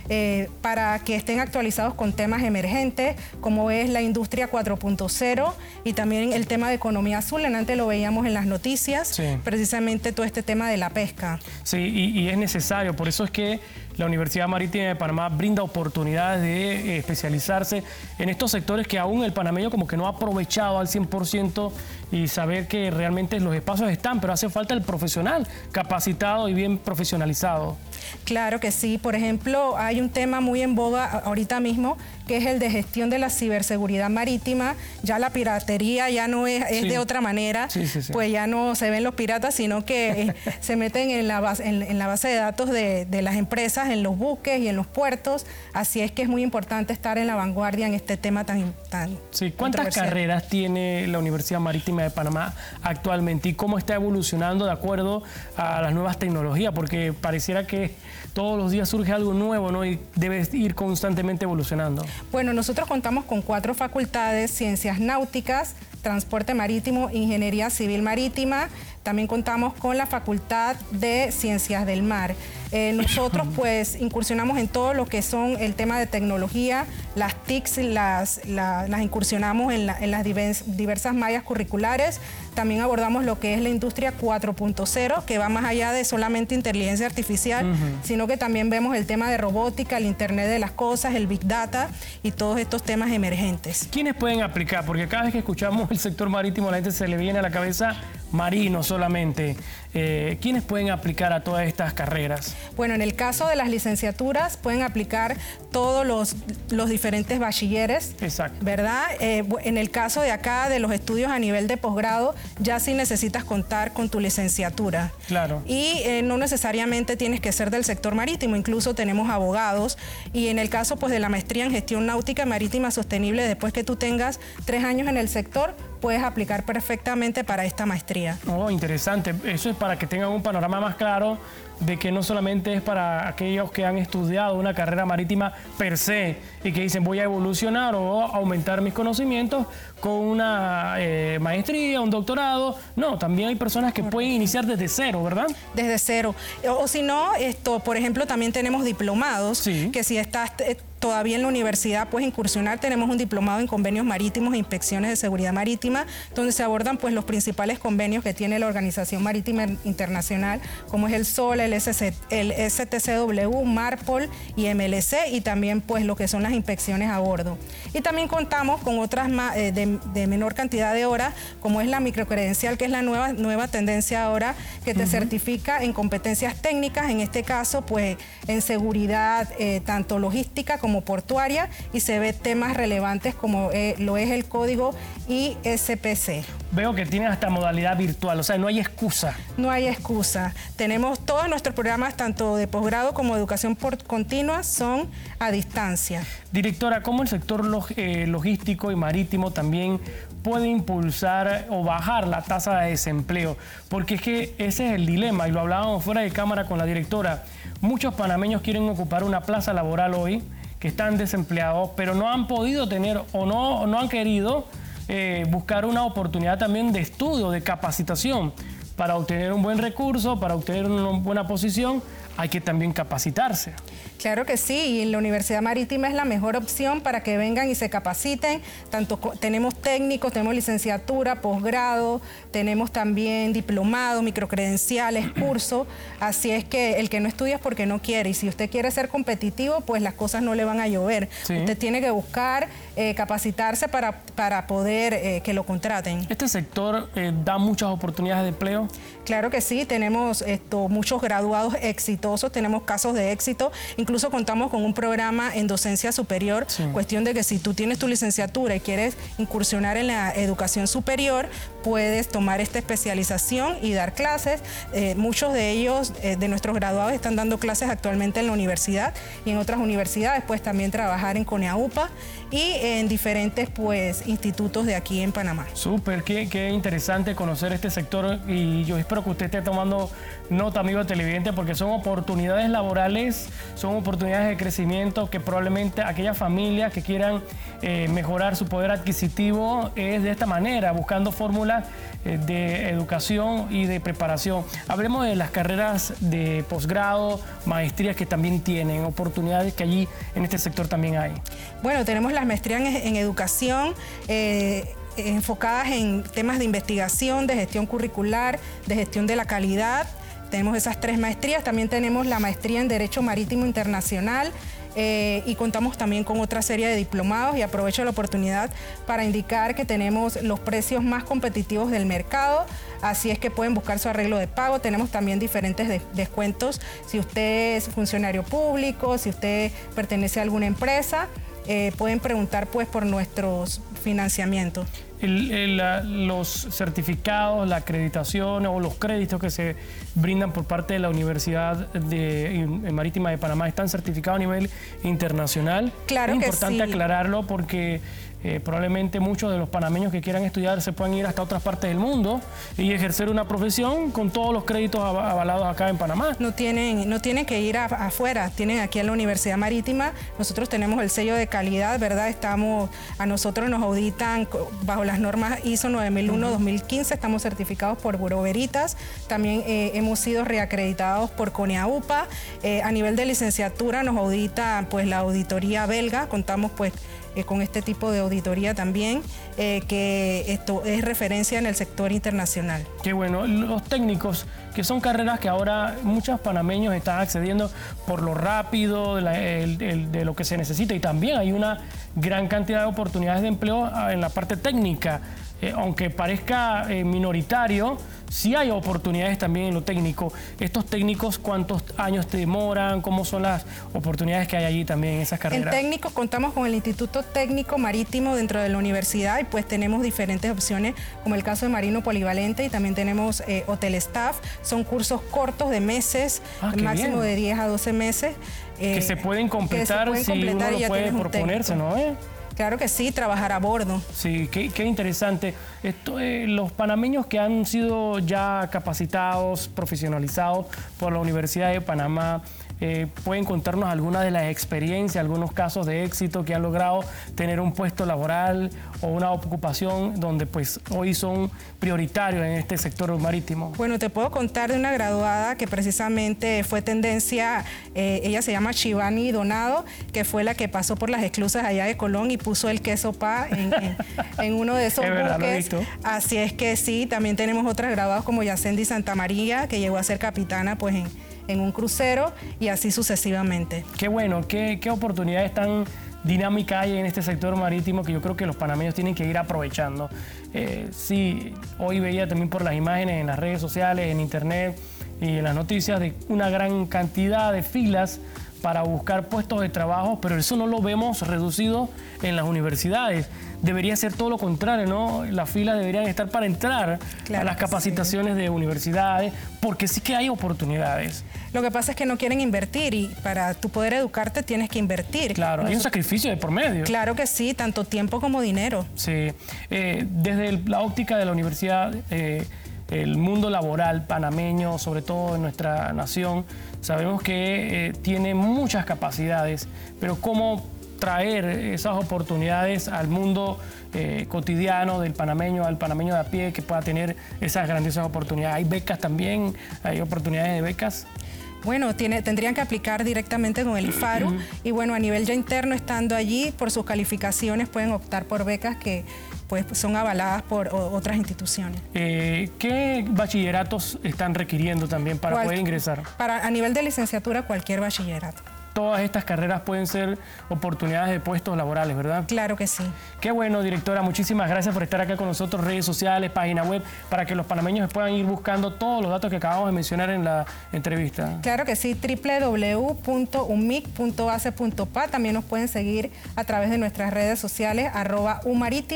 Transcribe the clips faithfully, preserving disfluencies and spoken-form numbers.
eh, para que estén actualizados con temas emergentes, como es la industria cuatro punto cero y también el tema de economía azul. En antes lo veíamos en las noticias, sí. precisamente todo este tema de la pesca. Sí, y, y es necesario, por eso es que la Universidad Marítima de Panamá brinda oportunidades de eh, especializarse en estos sectores que aún el panameño como que no ha aprovechado al cien por ciento y saber que realmente los espacios están, pero hace falta el profesional capacitado y bien profesionalizado. Claro que sí. Por ejemplo, hay un tema muy en boga ahorita mismo, que es el de gestión de la ciberseguridad marítima. Ya la piratería ya no es, es sí. de otra manera, sí, sí, sí. pues ya no se ven los piratas, sino que eh, se meten en la base, en, en la base de datos de, de las empresas, en los buques y en los puertos. Así es que es muy importante estar en la vanguardia en este tema tan, tan Sí, ¿cuántas carreras tiene la Universidad Marítima de Panamá actualmente y cómo está evolucionando de acuerdo a las nuevas tecnologías? Porque pareciera que todos los días surge algo nuevo, ¿no? Y debe ir constantemente evolucionando. Bueno, nosotros contamos con cuatro facultades: Ciencias Náuticas, Transporte Marítimo, Ingeniería Civil Marítima. También contamos con la Facultad de Ciencias del Mar. Eh, nosotros pues incursionamos en todo lo que son el tema de tecnología, las T I Cs las, la, las incursionamos en, la, en las divers, diversas mallas curriculares. También abordamos lo que es la industria cuatro punto cero, que va más allá de solamente inteligencia artificial, uh-huh. sino que también vemos el tema de robótica, el Internet de las cosas, el Big Data y todos estos temas emergentes. ¿Quiénes pueden aplicar? Porque cada vez que escuchamos el sector marítimo, a la gente se le viene a la cabeza marino solamente. Eh, ¿Quiénes pueden aplicar a todas estas carreras? Bueno, en el caso de las licenciaturas pueden aplicar todos los, los diferentes bachilleres, Exacto. ¿verdad? Eh, en el caso de acá, de los estudios a nivel de posgrado, ya sí necesitas contar con tu licenciatura. Claro. Y eh, no necesariamente tienes que ser del sector marítimo, incluso tenemos abogados. Y en el caso pues de la maestría en gestión náutica marítima sostenible, después que tú tengas tres años en el sector, puedes aplicar perfectamente para esta maestría. Oh, interesante. Eso es para que tengan un panorama más claro de que no solamente es para aquellos que han estudiado una carrera marítima per se y que dicen voy a evolucionar o aumentar mis conocimientos con una eh, maestría, un doctorado. No, también hay personas que pueden iniciar desde cero, ¿verdad? Desde cero. O, o si no, esto, por ejemplo, también tenemos diplomados, sí. que si estás eh, todavía en la universidad puedes incursionar. Tenemos un diplomado en convenios marítimos e inspecciones de seguridad marítima, donde se abordan pues los principales convenios que tiene la Organización Marítima Internacional, como es el S O L, el, S C, el S T C W, MARPOL y M L C, y también pues lo que son las inspecciones a bordo. Y también contamos con otras eh, de, de menor cantidad de horas, como es la microcredencial, que es la nueva, nueva tendencia ahora, que te uh-huh. certifica en competencias técnicas, en este caso pues en seguridad eh, tanto logística como portuaria, y se ve temas relevantes como eh, lo es el código I S P C. Veo que tienen hasta modalidad virtual, o sea, no hay excusa. No hay excusa. Tenemos todos nuestros programas, tanto de posgrado como de educación por continua, son a distancia. Directora, ¿cómo el sector log eh, logístico y marítimo también puede impulsar o bajar la tasa de desempleo? Porque es que ese es el dilema, y lo hablábamos fuera de cámara con la directora. Muchos panameños quieren ocupar una plaza laboral hoy, que están desempleados, pero no han podido tener o no, o no han querido eh, buscar una oportunidad también de estudio, de capacitación. Para obtener un buen recurso, para obtener una buena posición, hay que también capacitarse. Claro que sí, y la Universidad Marítima es la mejor opción para que vengan y se capaciten. Tanto tenemos técnicos, tenemos licenciatura, posgrado, tenemos también diplomados, microcredenciales, cursos. Así es que el que no estudia es porque no quiere, y si usted quiere ser competitivo, pues las cosas no le van a llover. Sí. Usted tiene que buscar eh, capacitarse para, para poder eh, que lo contraten. ¿Este sector eh, da muchas oportunidades de empleo? Claro que sí, tenemos esto, muchos graduados exitosos, tenemos casos de éxito, incluso contamos con un programa en docencia superior, sí. Cuestión de que si tú tienes tu licenciatura y quieres incursionar en la educación superior, puedes tomar esta especialización y dar clases. Eh, muchos de ellos, eh, de nuestros graduados, están dando clases actualmente en la universidad y en otras universidades, pues también trabajar en CONEAUPA y en diferentes pues institutos de aquí en Panamá. Súper, qué, qué interesante conocer este sector, y yo espero que usted esté tomando nota, amigo televidente, porque son oportunidades oportunidades laborales, son oportunidades de crecimiento que probablemente aquellas familias que quieran eh, mejorar su poder adquisitivo es de esta manera, buscando fórmulas eh, de educación y de preparación. Hablemos de las carreras de posgrado, maestrías que también tienen, oportunidades que allí en este sector también hay. Bueno, tenemos las maestrías en, en educación, eh, enfocadas en temas de investigación, de gestión curricular, de gestión de la calidad. Tenemos esas tres maestrías. También tenemos la maestría en Derecho Marítimo Internacional eh, y contamos también con otra serie de diplomados, y aprovecho la oportunidad para indicar que tenemos los precios más competitivos del mercado, así es que pueden buscar su arreglo de pago. Tenemos también diferentes de descuentos si usted es funcionario público, si usted pertenece a alguna empresa. Eh, pueden preguntar pues por nuestros financiamientos. El, el, la, los certificados, la acreditación o los créditos que se brindan por parte de la Universidad de, de Marítima de Panamá están certificados a nivel internacional. Claro que sí. Es importante aclararlo porque eh, probablemente muchos de los panameños que quieran estudiar se puedan ir hasta otras partes del mundo y ejercer una profesión con todos los créditos avalados acá en Panamá. No tienen, no tienen que ir a, afuera, tienen aquí en la Universidad Marítima. Nosotros tenemos el sello de calidad, ¿verdad? Estamos, a nosotros nos auditan bajo las normas I S O nueve mil uno dos mil quince, estamos certificados por Bureau Veritas, también eh, hemos sido reacreditados por CONEAUPA. Eh, a nivel de licenciatura nos audita pues la auditoría belga, contamos pues eh, con este tipo de auditoría también, eh, que esto es referencia en el sector internacional. Qué bueno. Los técnicos, que son carreras que ahora muchos panameños están accediendo por lo rápido, de, la, el, el, de lo que se necesita, y también hay una gran cantidad de oportunidades de empleo en la parte técnica. Eh, aunque parezca eh, minoritario, sí hay oportunidades también en lo técnico. Estos técnicos, ¿cuántos años te demoran? ¿Cómo son las oportunidades que hay allí también en esas carreras? En técnicos contamos con el Instituto Técnico Marítimo dentro de la universidad, y pues tenemos diferentes opciones, como el caso de Marino Polivalente, y también tenemos eh, Hotel Staff. Son cursos cortos de meses, ah, máximo bien. de diez a doce meses. Eh, que se pueden completar, se pueden si completar uno lo puede proponerse, ¿no? ¿Eh? Claro que sí, trabajar a bordo. Sí, qué, qué interesante. Esto, eh, los panameños que han sido ya capacitados, profesionalizados por la Universidad de Panamá, eh, pueden contarnos algunas de las experiencias, algunos casos de éxito que han logrado tener un puesto laboral o una ocupación donde pues hoy son prioritarios en este sector marítimo. Bueno, te puedo contar de una graduada que precisamente fue tendencia, eh, ella se llama Shivani Donado, que fue la que pasó por las esclusas allá de Colón y puso el queso pa en, en, en uno de esos es verdad, buques. lo he visto. Así es que sí, también tenemos otras graduadas como Yacendi Santa María, que llegó a ser capitana pues en, en un crucero, y así sucesivamente. Qué bueno, qué, qué oportunidades tan dinámicas hay en este sector marítimo que yo creo que los panameños tienen que ir aprovechando. Eh, sí, hoy veía también por las imágenes en las redes sociales, en internet y en las noticias de una gran cantidad de filas para buscar puestos de trabajo, pero eso no lo vemos reducido en las universidades. Debería ser todo lo contrario, ¿no? Las filas deberían estar para entrar claro a las capacitaciones sí. de universidades, porque sí que hay oportunidades. Lo que pasa es que no quieren invertir, y para tú poder educarte tienes que invertir. Claro, hay un sacrificio de por medio. Claro que sí, tanto tiempo como dinero. Sí, eh, desde el, la óptica de la universidad, eh, el mundo laboral panameño, sobre todo en nuestra nación, sabemos que eh, tiene muchas capacidades, pero ¿cómo traer esas oportunidades al mundo eh, cotidiano del panameño, al panameño de a pie, que pueda tener esas grandiosas oportunidades? ¿Hay becas también? ¿Hay oportunidades de becas? Bueno, tiene, tendrían que aplicar directamente con el IFARU y bueno, a nivel ya interno, estando allí, por sus calificaciones pueden optar por becas que pues son avaladas por o, otras instituciones. Eh, ¿Qué bachilleratos están requiriendo también para Cual, poder ingresar? Para, a nivel de licenciatura, cualquier bachillerato. Todas estas carreras pueden ser oportunidades de puestos laborales, ¿verdad? Claro que sí. Qué bueno, directora. Muchísimas gracias por estar acá con nosotros. Redes sociales, página web, para que los panameños puedan ir buscando todos los datos que acabamos de mencionar en la entrevista. Claro que sí, doble u doble u doble u punto u m i c punto base punto p a. También nos pueden seguir a través de nuestras redes sociales, arroba umarítima,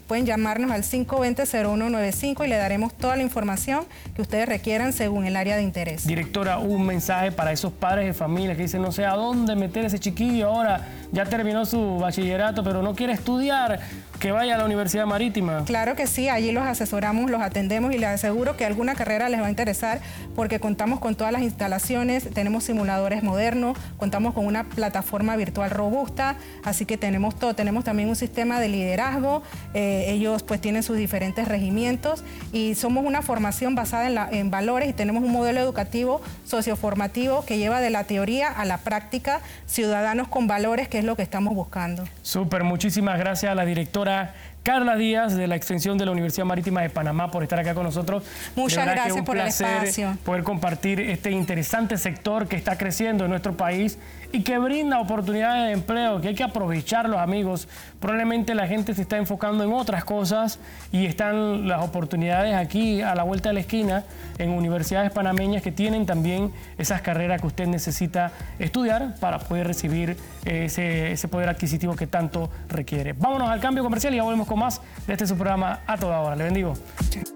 pueden llamarnos al cinco dos cero, cero uno nueve cinco y le daremos toda la información que ustedes requieran según el área de interés. Directora, un mensaje para esos padres de familia que dicen, no sé a dónde meter ese chiquillo ahora, ya terminó su bachillerato, pero no quiere estudiar, que vaya a la Universidad Marítima. Claro que sí, allí los asesoramos, los atendemos y les aseguro que alguna carrera les va a interesar porque contamos con todas las instalaciones, tenemos simuladores modernos, contamos con una plataforma virtual robusta, así que tenemos todo, tenemos también un sistema de liderazgo, eh, ellos pues tienen sus diferentes regimientos y somos una formación basada en, la, en valores y tenemos un modelo educativo socioformativo que lleva de la teoría a la práctica, ciudadanos con valores, que es lo que estamos buscando. Súper, muchísimas gracias a la directora Carla Díaz de la Extensión de la Universidad Marítima de Panamá por estar acá con nosotros. Muchas gracias por el espacio. Poder compartir este interesante sector que está creciendo en nuestro país y que brinda oportunidades de empleo, que hay que aprovecharlos, amigos. Probablemente la gente se está enfocando en otras cosas y están las oportunidades aquí a la vuelta de la esquina en universidades panameñas que tienen también esas carreras que usted necesita estudiar para poder recibir ese, ese poder adquisitivo que tanto requiere. Vámonos al cambio comercial y ya volvemos con más de este su programa A Toda Hora. Le bendigo.